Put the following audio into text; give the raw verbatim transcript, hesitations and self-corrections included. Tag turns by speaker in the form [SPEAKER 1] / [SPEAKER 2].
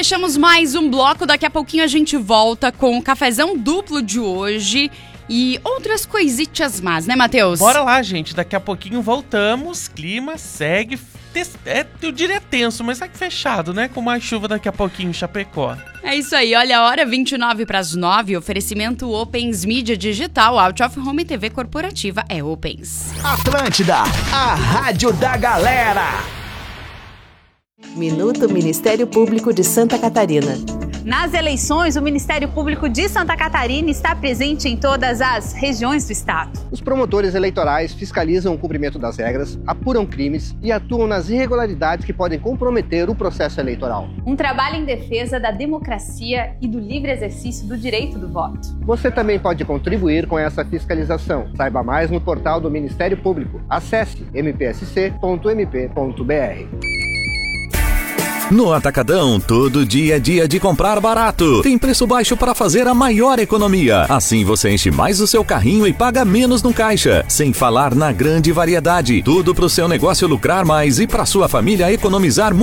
[SPEAKER 1] fechamos mais um bloco. Daqui a pouquinho a gente volta com o cafezão duplo de hoje e outras coisitas más, né, Matheus?
[SPEAKER 2] Bora lá, gente. Daqui a pouquinho voltamos. Clima segue, é, eu diria tenso, mas segue fechado, né? Com mais chuva daqui a pouquinho em Chapecó.
[SPEAKER 1] É isso aí, olha a hora, vinte e nove para as nove, oferecimento Opens Mídia Digital, Out of Home e T V Corporativa é Opens.
[SPEAKER 3] Atlântida, a rádio da galera.
[SPEAKER 4] Minuto Ministério Público de Santa Catarina.
[SPEAKER 5] Nas eleições, o Ministério Público de Santa Catarina está presente em todas as regiões do estado.
[SPEAKER 6] Os promotores eleitorais fiscalizam o cumprimento das regras, apuram crimes e atuam nas irregularidades que podem comprometer o processo eleitoral.
[SPEAKER 5] Um trabalho em defesa da democracia e do livre exercício do direito do voto.
[SPEAKER 6] Você também pode contribuir com essa fiscalização. Saiba mais no portal do Ministério Público. Acesse m p s c ponto m p ponto b r.
[SPEAKER 7] No Atacadão, todo dia é dia de comprar barato. Tem preço baixo para fazer a maior economia. Assim você enche mais o seu carrinho e paga menos no caixa. Sem falar na grande variedade. Tudo para o seu negócio lucrar mais e para sua família economizar muito.